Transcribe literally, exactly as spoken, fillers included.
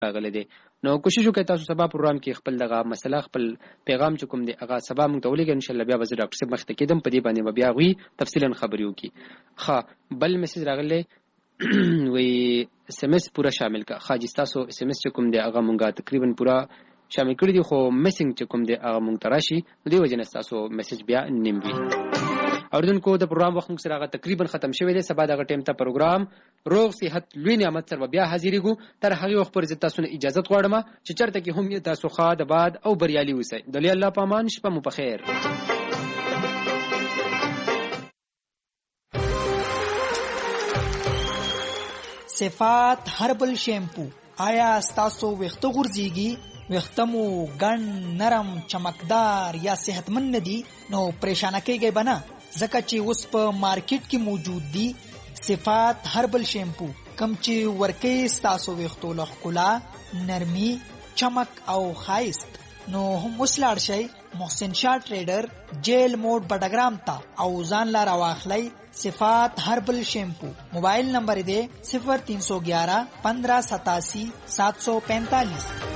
راغلی دی. نو کوشش وکړئ تاسو سبا پروګرام کې خپل دغه مسله خپل پیغام چې کوم دی هغه سبا موږ ته ولېږئ، ان شاء الله بیا به زه ډاکټر صاحب مخ ته کېدم په دې باندې به بیا هغوی تفصیلا خبرې وکړي. ښه بل میسج راغلی وی اس ام اس پورا شامل کا. ښه جي ستاسو اس ام اس چې کوم دی هغه مونږ تقریبا پورا شامل کړی دی، خو میسنګ چې کوم دی هغه مونږ ته راشي، دې وجه نه ستاسو میسج بیا نیم وي. اوریدونکو د پروګرام وخت موږ سره هغه تقریبا ختم شوی دی. سبا دغه ټیم ته پروګرام روغ صحت لوی نعمت سره بیا حاضرېږو. تر هغې وخت پورې زه تاسو نه اجازت غواړم چې چېرته کې هم یې تاسو ښه د باد او بریالي اوسئ. د لوی الله په امان، شپه مو په خیر. صفات هربل شیمپو. آیا ستاسو ویښته غورځېږي؟ ویښته مو ګڼ، نرم، چمکدار یا صحتمند نه دي؟ نو پریشانه کیږئ به نه، ځکه چې اوس په مارکیټ کې موجود دي صفات هربل شیمپو، کم چې ورکوي ستاسو ویښتو له ښکلا، نرمي، چمک او ښایست. نو هم اوس لاړ شئ محسن شاه ټریډر جیل موډ بډګرام ته او ځان لا راواخلئ صفات herbal shampoo. Mobile number दे सिफर तीन सौ ग्यारह पंद्रह सतासी सात सौ पैंतालीस.